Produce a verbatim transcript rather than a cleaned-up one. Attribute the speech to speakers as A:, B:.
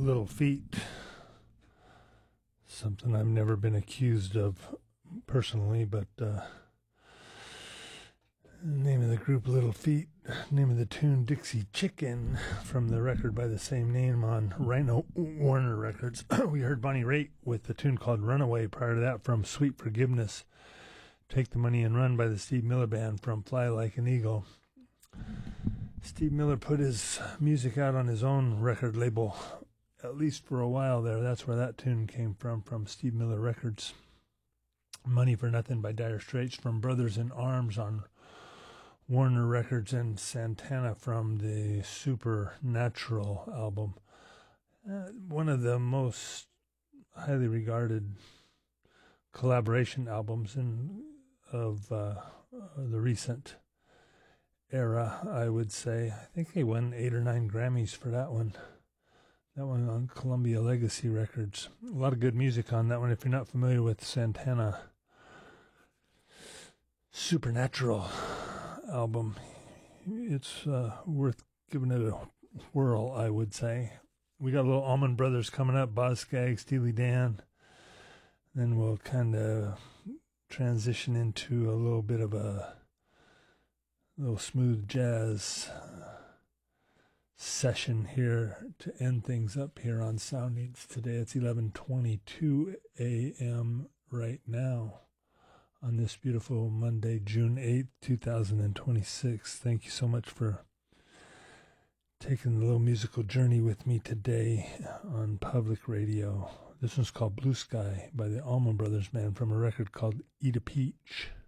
A: Little Feat. Something I've never been accused of personally, but uh, name of the group Little Feat, name of the tune Dixie Chicken, from the record by the same name on Rhino Warner Records. We heard Bonnie Raitt with the tune called Runaway. Prior to that, from Sweet Forgiveness, Take the Money and Run by the Steve Miller Band from Fly Like an Eagle. Steve Miller put his music out on his own record label, at least for a while there. That's where that tune came from, from Steve Miller Records. Money for Nothing by Dire Straits from Brothers in Arms on Warner Records, and Santana from the Supernatural album. Uh, one of the most highly regarded collaboration albums in, of uh, the recent era, I would say. I think they won eight or nine Grammys for that one. That one on Columbia Legacy Records. A lot of good music on that one. If you're not familiar with Santana Supernatural album, it's uh, worth giving it a whirl, I would say. We got a little Allman Brothers coming up, Boz Scaggs, Steely Dan. Then we'll kind of transition into a little bit of a little smooth jazz session here to end things up here on Sound Needs today. It's eleven twenty-two a.m. right now on this beautiful Monday, June eighth, twenty twenty-six. Thank you so much for taking the little musical journey with me today on public radio. This one's called Blue Sky by the Allman Brothers Band from a record called Eat a Peach.